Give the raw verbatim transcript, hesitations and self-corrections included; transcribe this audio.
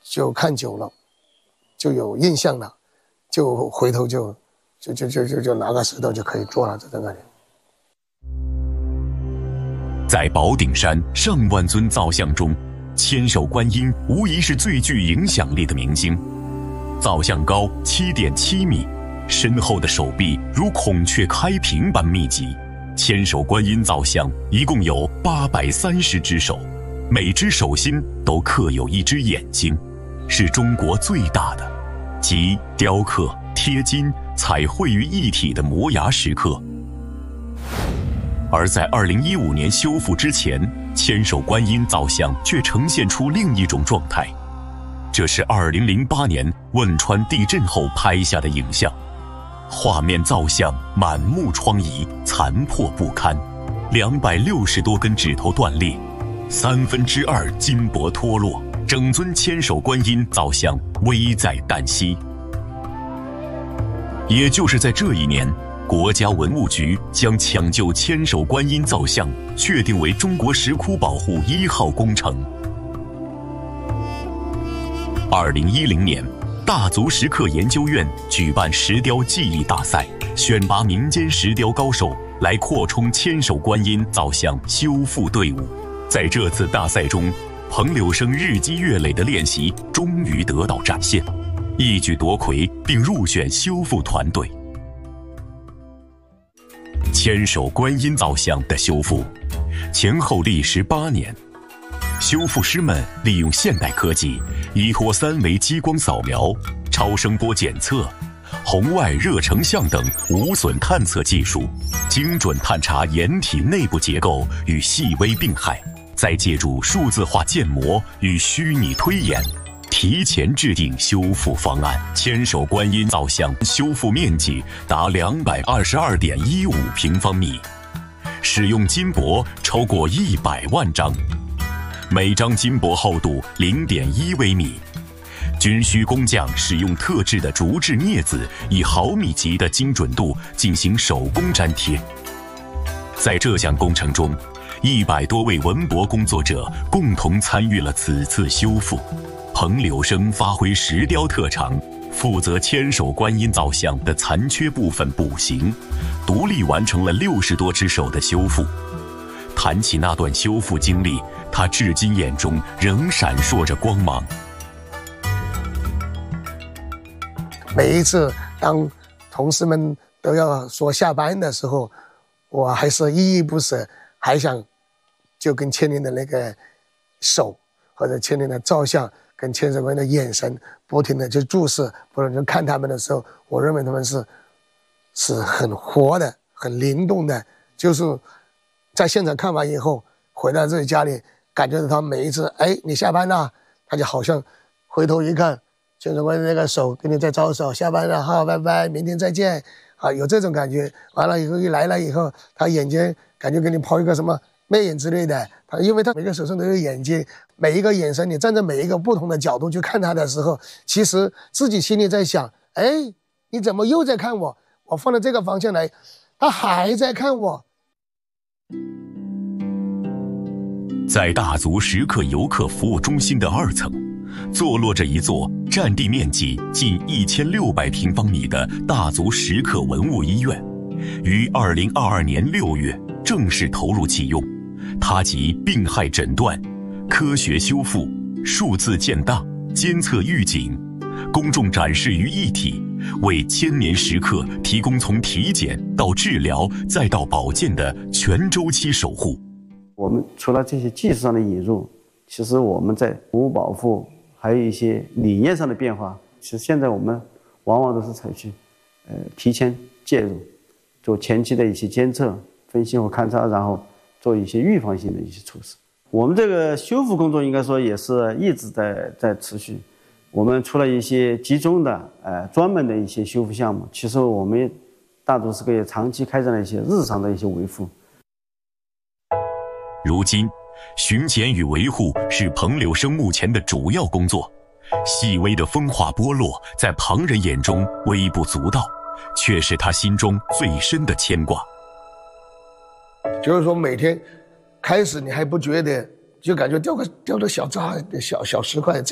就看久了，就有印象了，就回头就就就就就就拿个石头就可以做了这种感觉。 在宝顶山上万尊造像中，千手观音无疑是最具影响力的明星。造像高 七点七米，深厚的手臂如孔雀开屏般密集。千手观音造像一共有八百三十只手，每只手心都刻有一只眼睛，是中国最大的集雕刻、贴金、彩绘于一体的摩崖石刻。而在二零一五年修复之前，千手观音造像却呈现出另一种状态。这是二零零八年汶川地震后拍下的影像，画面造像满目疮痍，残破不堪，两百六十多根指头断裂，三分之二筋脖脱落，整尊千手观音造像危在旦夕。也就是在这一年，国家文物局将抢救千手观音造像确定为中国石窟保护一号工程。二零一零年，大足石刻研究院举办石雕技艺大赛，选拔民间石雕高手来扩充千手观音造像修复队伍。在这次大赛中，彭柳生日积月累的练习终于得到展现，一举夺魁并入选修复团队。千手观音造像的修复前后历时八年，修复师们利用现代科技，依托三维激光扫描、超声波检测、红外热成像等无损探测技术，精准探查岩体内部结构与细微病害，再借助数字化建模与虚拟推演，提前制定修复方案。千手观音造像修复面积达两百二十二点一五平方米，使用金箔超过一百万张，每张金箔厚度零点一微米。均需工匠使用特制的竹制镊子，以毫米级的精准度进行手工粘贴。在这项工程中，一百多位文博工作者共同参与了此次修复。彭柳生发挥石雕特长，负责千手观音造像的残缺部分补形，独立完成了六十多只手的修复。谈起那段修复经历，他至今眼中仍闪烁着光芒。 每一次当同事们都要说下班的时候，我还是依依不舍，还想就跟千年的那个手或者千年的造像跟千手观音的眼神不停的去注视，不停的看他们的时候，我认为他们是是很活的，很灵动的。就是在现场看完以后，回到自己家里，感觉到他每一次，哎，你下班了，他就好像回头一看，千手观音那个手跟你在招手，下班了，好，拜拜，明天再见，啊，有这种感觉。完了以后一来了以后，他眼睛感觉给你抛一个什么媚眼之类的，他因为他每个手上都有眼睛，每一个眼神，你站在每一个不同的角度去看他的时候，其实自己心里在想，哎，你怎么又在看我？我放到这个方向来，他还在看我。 在大足石刻游客服务中心的二层，坐落着一座占地面积近一千六百平方米的大足石刻文物医院，于二零二二年六月正式投入启用。它集病害诊断、科学修复、数字建档、监测预警、公众展示于一体，为千年石刻提供从体检到治疗再到保健的全周期守护。 我们除了这些技术上的引入，其实我们在文物保护还有一些理念上的变化。其实现在我们往往都是采取呃提前介入，做前期的一些监测、分析和勘察，然后做一些预防性的一些措施。我们这个修复工作应该说也是一直在在持续。我们除了一些集中的呃专门的一些修复项目，其实我们大多是也长期开展了一些日常的一些维护。 如今，巡检与维护是彭柳生目前的主要工作。细微的风化剥落，在旁人眼中微不足道，却是他心中最深的牵挂。 就是说，每天开始你还不觉得，就感觉掉个掉个小渣、小小石块。